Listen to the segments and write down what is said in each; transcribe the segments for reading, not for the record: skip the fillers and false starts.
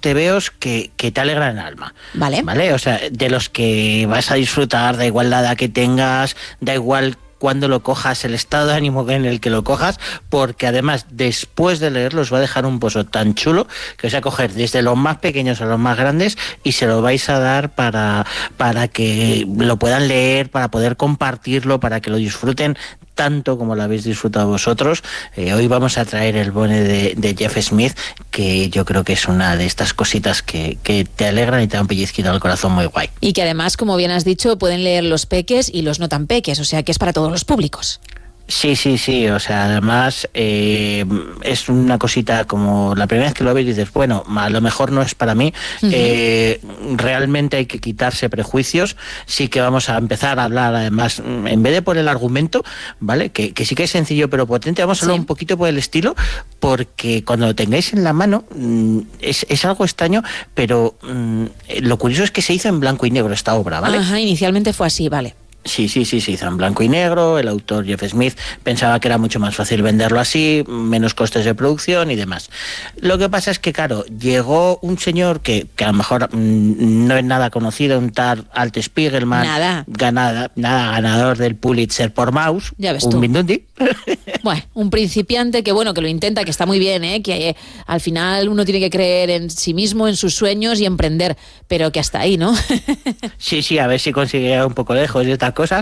tebeos que te alegran el alma. Vale. O sea, de los que vas a disfrutar, da igual la edad que tengas, da igual cuando lo cojas, el estado de ánimo en el que lo cojas, porque además después de leerlos va a dejar un pozo tan chulo que os va a coger desde los más pequeños a los más grandes y se lo vais a dar para que lo puedan leer, para poder compartirlo, para que lo disfruten tanto como lo habéis disfrutado vosotros. Hoy vamos a traer el bone de Jeff Smith, que yo creo que es una de estas cositas que te alegran y te dan un pellizquito al corazón muy guay. Y que además, como bien has dicho, pueden leer los peques y los no tan peques, o sea que es para todos los públicos. Sí, o sea, además es una cosita como la primera vez que lo ves dices, bueno, a lo mejor no es para mí. Realmente hay que quitarse prejuicios. Sí que vamos a empezar a hablar, además, en vez de por el argumento, ¿vale? Que sí que es sencillo pero potente, vamos a hablar un poquito por el estilo, porque cuando lo tengáis en la mano es algo extraño, pero lo curioso es que se hizo en blanco y negro esta obra, ¿vale? Ajá, inicialmente fue así, vale. Sí, se hizo en blanco y negro. El autor Jeff Smith pensaba que era mucho más fácil venderlo así, menos costes de producción y demás. Lo que pasa es que, claro, llegó un señor que a lo mejor no es nada conocido, un tal Alt Spiegelman, ganador del Pulitzer por Maus, ya ves un Mindundi. Bueno, un principiante que bueno, que lo intenta, que está muy bien, que al final uno tiene que creer en sí mismo, en sus sueños y emprender, pero que hasta ahí, ¿no? Sí, a ver si consigue un poco lejos de estas cosas.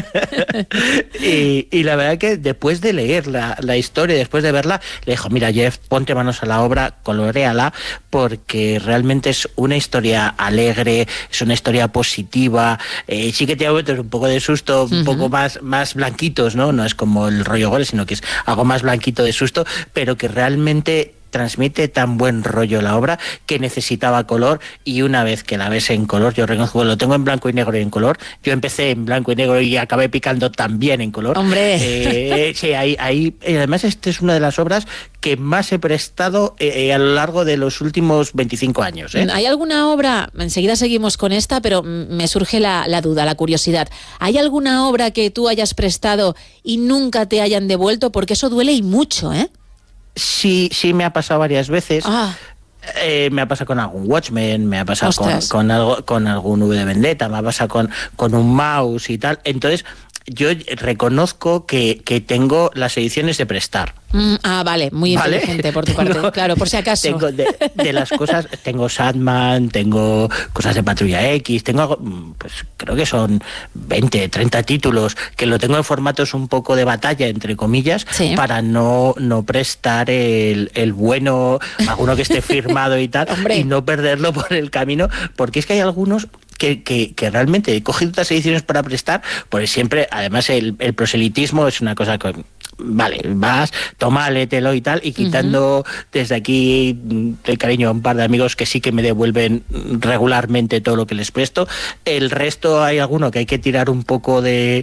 y la verdad que después de leer la historia, después de verla, le dijo, mira Jeff, ponte manos a la obra, coloréala, porque realmente es una historia alegre, es una historia positiva, sí que tiene momentos un poco de susto, un poco más blanquitos, ¿no? No es como el rollo gore, sino que es algo más blanquito de susto, pero que realmente transmite tan buen rollo la obra que necesitaba color, y una vez que la ves en color, yo reconozco, lo tengo en blanco y negro y en color, yo empecé en blanco y negro y acabé picando también en color. ¡Hombre! Sí, ahí además esta es una de las obras que más he prestado a lo largo de los últimos 25 años. ¿Hay alguna obra, enseguida seguimos con esta, pero me surge la duda, la curiosidad, ¿hay alguna obra que tú hayas prestado y nunca te hayan devuelto? Porque eso duele y mucho, ¿eh? Sí, me ha pasado varias veces. Me ha pasado con algún Watchmen, me ha pasado con algún V de Vendetta, me ha pasado con un Mouse y tal. Entonces, yo reconozco que tengo las ediciones de prestar. Vale, muy inteligente por tu parte, claro, por si acaso. Tengo de las cosas, tengo Sandman, tengo cosas de Patrulla X, tengo, pues creo que son 20, 30 títulos, que lo tengo en formatos un poco de batalla, entre comillas, para no prestar el bueno, alguno que esté firmado y tal, y no perderlo por el camino, porque es que hay algunos que realmente he cogido otras ediciones para prestar, pues siempre, además el proselitismo es una cosa que, vale, vas, toma, léetelo y tal, y quitando desde aquí el cariño a un par de amigos que sí que me devuelven regularmente todo lo que les presto. El resto hay alguno que hay que tirar un poco de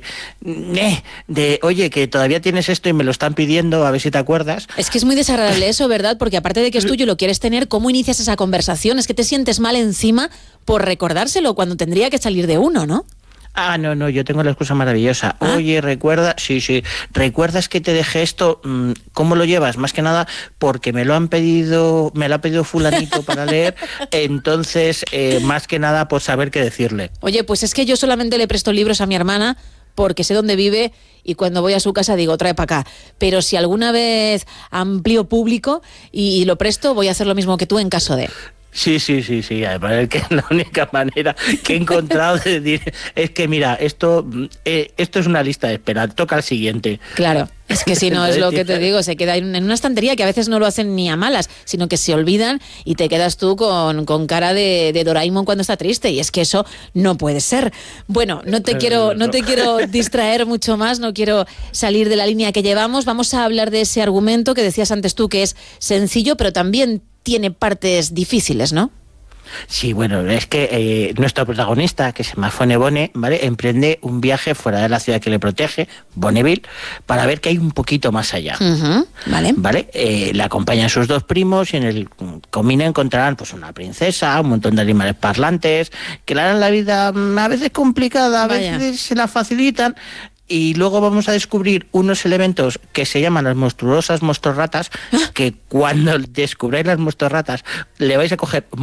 oye, que todavía tienes esto y me lo están pidiendo, a ver si te acuerdas. Es que es muy desagradable eso, ¿verdad? Porque aparte de que es tuyo y lo quieres tener, ¿cómo inicias esa conversación? Es que te sientes mal encima por recordárselo cuando tendría que salir de uno, ¿no? No, yo tengo la excusa maravillosa. Oye, ¿recuerdas que te dejé esto? ¿Cómo lo llevas? Más que nada porque me lo ha pedido fulanito para leer, entonces más que nada por saber qué decirle. Oye, pues es que yo solamente le presto libros a mi hermana porque sé dónde vive y cuando voy a su casa digo, trae para acá. Pero si alguna vez amplío público y lo presto, voy a hacer lo mismo que tú en caso de... Sí, además es que la única manera que he encontrado de decir es que mira, esto es una lista de espera, toca el siguiente. Claro, es que si no es lo que te digo, se queda en una estantería que a veces no lo hacen ni a malas, sino que se olvidan y te quedas tú con cara de Doraemon cuando está triste, y es que eso no puede ser. Bueno, no te quiero distraer mucho más, no quiero salir de la línea que llevamos, vamos a hablar de ese argumento que decías antes tú que es sencillo, pero también tiene partes difíciles, ¿no? Sí, bueno, es que nuestro protagonista, que se llama Fonebone, ¿vale?, emprende un viaje fuera de la ciudad que le protege, Bonneville, para ver qué hay un poquito más allá. ¿Vale? Le acompañan sus dos primos y en el camino encontrarán pues una princesa, un montón de animales parlantes, que le harán la vida a veces complicada, a veces se la facilitan. Y luego vamos a descubrir unos elementos que se llaman las monstruosas monstruorratas, que cuando descubráis las monstruorratas le vais a coger